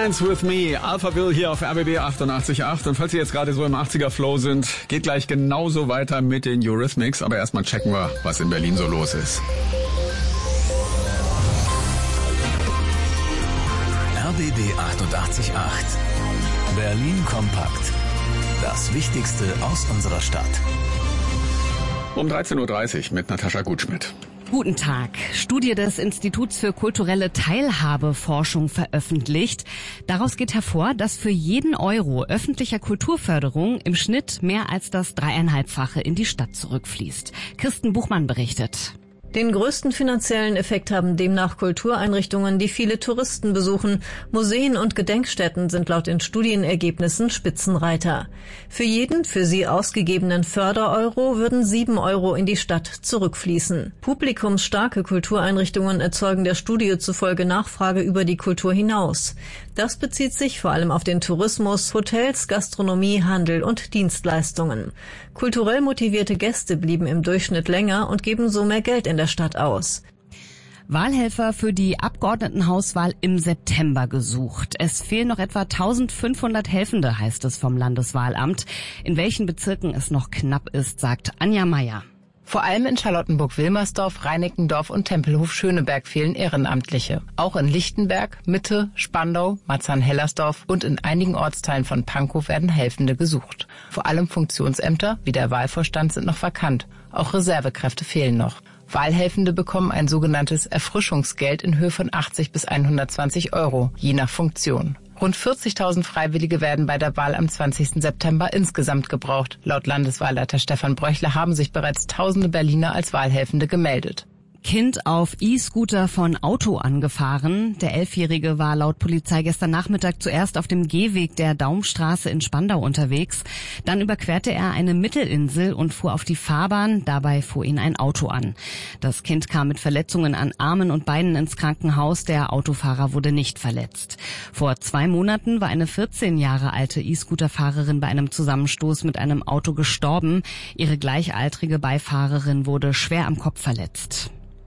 Dance With Me, Alphaville hier auf RBB 88.8. Und falls Sie jetzt gerade so im 80er-Flow sind, geht gleich genauso weiter mit den Eurythmics. Aber erstmal checken wir, was in Berlin so los ist. RBB 88.8. Berlin kompakt. Das Wichtigste aus unserer Stadt. Um 13.30 Uhr mit Natascha Gutschmidt. Guten Tag. Studie des Instituts für kulturelle Teilhabeforschung veröffentlicht. Daraus geht hervor, dass für jeden Euro öffentlicher Kulturförderung im Schnitt mehr als das 3,5-fache in die Stadt zurückfließt. Kirsten Buchmann berichtet. Den größten finanziellen Effekt haben demnach Kultureinrichtungen, die viele Touristen besuchen. Museen und Gedenkstätten sind laut den Studienergebnissen Spitzenreiter. Für jeden für sie ausgegebenen Fördereuro würden 7 Euro in die Stadt zurückfließen. Publikumsstarke Kultureinrichtungen erzeugen der Studie zufolge Nachfrage über die Kultur hinaus. Das bezieht sich vor allem auf den Tourismus, Hotels, Gastronomie, Handel und Dienstleistungen. Kulturell motivierte Gäste blieben im Durchschnitt länger und geben so mehr Geld in der Stadt aus. Wahlhelfer für die Abgeordnetenhauswahl im September gesucht. Es fehlen noch etwa 1500 Helfende, heißt es vom Landeswahlamt. In welchen Bezirken es noch knapp ist, sagt Anja Meier. Vor allem in Charlottenburg-Wilmersdorf, Reinickendorf und Tempelhof-Schöneberg fehlen Ehrenamtliche. Auch in Lichtenberg, Mitte, Spandau, Marzahn-Hellersdorf und in einigen Ortsteilen von Pankow werden Helfende gesucht. Vor allem Funktionsämter wie der Wahlvorstand sind noch vakant. Auch Reservekräfte fehlen noch. Wahlhelfende bekommen ein sogenanntes Erfrischungsgeld in Höhe von 80 bis 120 Euro, je nach Funktion. Rund 40.000 Freiwillige werden bei der Wahl am 20. September insgesamt gebraucht. Laut Landeswahlleiter Stefan Bröchle haben sich bereits tausende Berliner als Wahlhelfende gemeldet. Kind auf E-Scooter von Auto angefahren. Der 11-Jährige war laut Polizei gestern Nachmittag zuerst auf dem Gehweg der Daumstraße in Spandau unterwegs. Dann überquerte er eine Mittelinsel und fuhr auf die Fahrbahn. Dabei fuhr ihn ein Auto an. Das Kind kam mit Verletzungen an Armen und Beinen ins Krankenhaus. Der Autofahrer wurde nicht verletzt. Vor 2 Monaten war eine 14 Jahre alte E-Scooter-Fahrerin bei einem Zusammenstoß mit einem Auto gestorben. Ihre gleichaltrige Beifahrerin wurde schwer am Kopf verletzt.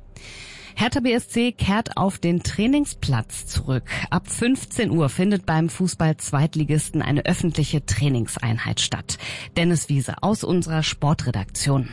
Hertha BSC kehrt auf den Trainingsplatz zurück. Ab 15 Uhr findet beim Fußball-Zweitligisten eine öffentliche Trainingseinheit statt. Dennis Wiese aus unserer Sportredaktion.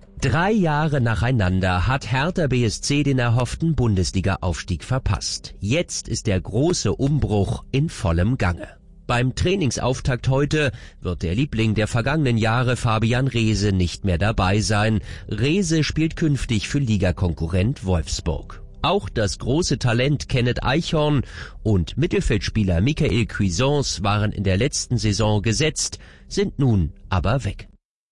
3 Jahre nacheinander hat Hertha BSC den erhofften Bundesliga-Aufstieg verpasst. Jetzt ist der große Umbruch in vollem Gange. Beim Trainingsauftakt heute wird der Liebling der vergangenen Jahre Fabian Reese nicht mehr dabei sein. Reese spielt künftig für Ligakonkurrent Wolfsburg. Auch das große Talent Kenneth Eichhorn und Mittelfeldspieler Michael Cuisance waren in der letzten Saison gesetzt, sind nun aber weg.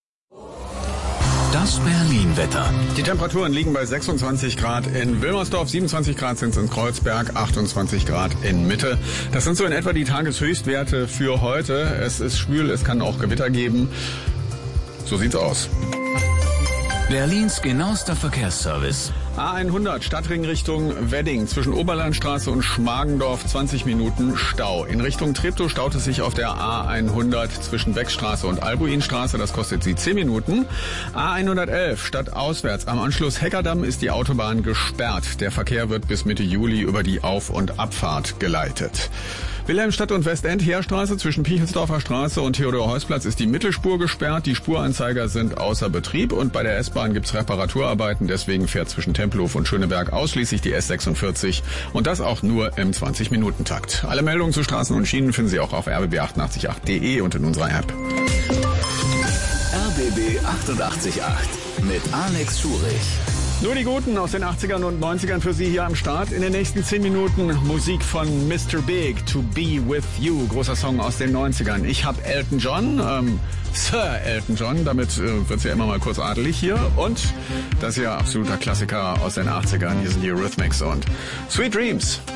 Das Berlin-Wetter. Die Temperaturen liegen bei 26 Grad in Wilmersdorf, 27 Grad sind es in Kreuzberg, 28 Grad in Mitte. Das sind so in etwa die Tageshöchstwerte für heute. Es ist schwül, es kann auch Gewitter geben. So sieht's aus. Berlins genauester Verkehrsservice. A100 Stadtring Richtung Wedding zwischen Oberlandstraße und Schmargendorf 20 Minuten Stau. In Richtung Treptow staut es sich auf der A100 zwischen Beckstraße und Albuinstraße. Das kostet Sie 10 Minuten. A111 stadtauswärts am Anschluss Heckerdamm ist die Autobahn gesperrt. Der Verkehr wird bis Mitte Juli über die Auf- und Abfahrt geleitet. Wilhelmstadt und Westend Heerstraße zwischen Pichelsdorfer Straße und Theodor-Heuss-Platz ist die Mittelspur gesperrt. Die Spuranzeiger sind außer Betrieb und bei der S-Bahn gibt's Reparaturarbeiten. Deswegen fährt zwischen Tempelhof und Schöneberg ausschließlich die S46 und das auch nur im 20-Minuten-Takt. Alle Meldungen zu Straßen und Schienen finden Sie auch auf rbb888.de und in unserer App. RBB 88.8 mit Alex Schurich. Nur die Guten aus den 80ern und 90ern für Sie hier am Start. In den nächsten 10 Minuten Musik von Mr. Big, To Be With You. Großer Song aus den 90ern. Ich habe Elton John, Sir Elton John, damit wird's ja immer mal kurz adelig hier. Und das ist ja absoluter Klassiker aus den 80ern. Hier sind die Eurythmics und Sweet Dreams.